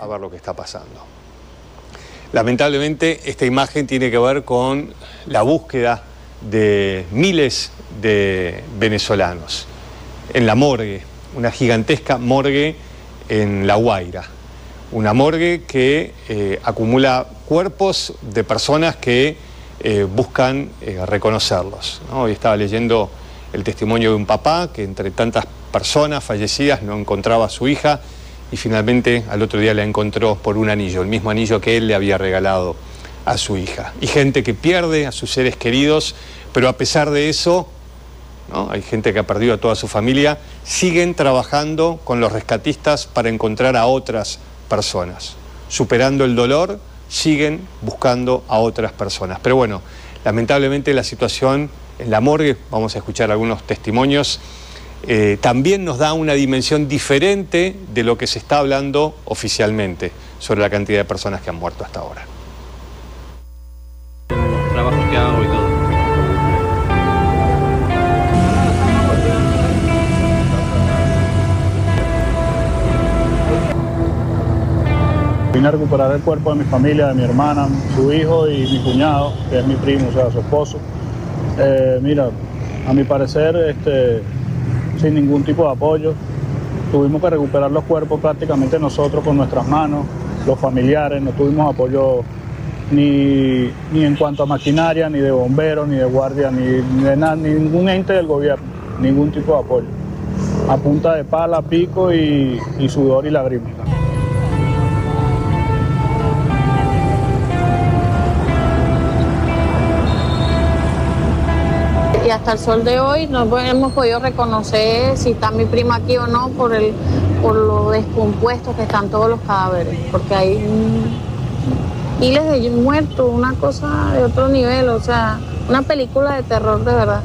a ver lo que está pasando. Lamentablemente, esta imagen tiene que ver con la búsqueda de miles de venezolanos en la morgue, una gigantesca morgue en La Guaira. Una morgue que acumula cuerpos de personas que buscan reconocerlos, ¿no? Hoy estaba leyendo el testimonio de un papá que entre tantas personas fallecidas no encontraba a su hija y finalmente al otro día la encontró por un anillo, el mismo anillo que él le había regalado a su hija. Y gente que pierde a sus seres queridos, pero a pesar de eso, ¿no? Hay gente que ha perdido a toda su familia, siguen trabajando con los rescatistas para encontrar a otras personas. Superando el dolor, siguen buscando a otras personas. Pero bueno, lamentablemente la situación en la morgue, vamos a escuchar algunos testimonios, también nos da una dimensión diferente de lo que se está hablando oficialmente sobre la cantidad de personas que han muerto hasta ahora. Los trabajos que hago y todo. Vine a recuperar el cuerpo de mi familia, de mi hermana, su hijo y mi cuñado, que es mi primo, o sea, su esposo. Mira, a mi parecer, sin ningún tipo de apoyo, tuvimos que recuperar los cuerpos prácticamente nosotros con nuestras manos, los familiares, no tuvimos apoyo ni en cuanto a maquinaria, ni de bomberos, ni de guardia, ni de nada, ni ningún ente del gobierno, ningún tipo de apoyo. A punta de pala, pico y sudor y lágrimas. Y hasta el sol de hoy no hemos podido reconocer si está mi prima aquí o no por lo descompuestos que están todos los cadáveres, porque hay miles de muertos, una cosa de otro nivel, o sea, una película de terror de verdad.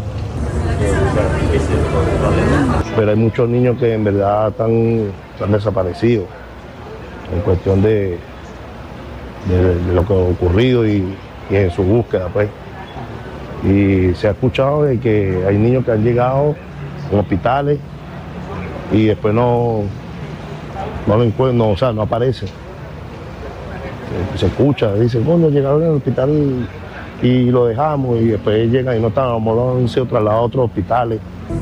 Pero hay muchos niños que en verdad están desaparecidos en cuestión de lo que ha ocurrido y en su búsqueda, pues. Y se ha escuchado de que hay niños que han llegado en hospitales y después no lo encuentran, o sea, no aparecen. Se escucha, dicen, bueno, llegaron al hospital y lo dejamos y después llegan y no están, lo han sido trasladados a otros hospitales.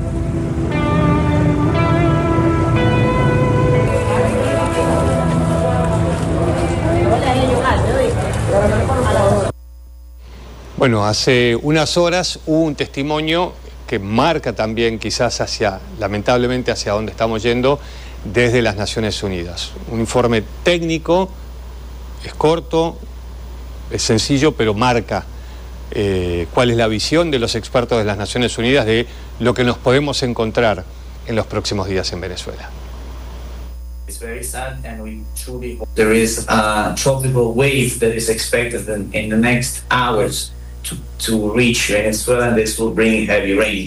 Bueno, hace unas horas hubo un testimonio que marca también quizás lamentablemente hacia dónde estamos yendo desde las Naciones Unidas. Un informe técnico, es corto, es sencillo, pero marca cuál es la visión de los expertos de las Naciones Unidas de lo que nos podemos encontrar en los próximos días en Venezuela. It's very sad and we truly hope there is a tropical wave that is expected in the next hours to reach Venezuela, and this will bring heavy rain.